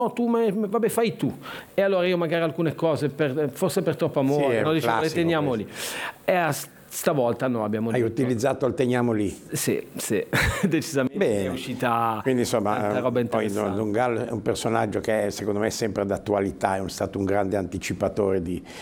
no, tu, vabbè, fai tu. E allora io magari alcune cose, forse per troppo amore, Sì, no, diciamo, le teniamo questo. lì. E stavolta no, abbiamo Hai detto, utilizzato il teniamo lì. sì, decisamente. Bene. È uscita Quindi insomma, tanta roba poi interessante. Don Gallo è un personaggio che è secondo me sempre d'attualità, è stato un grande anticipatore di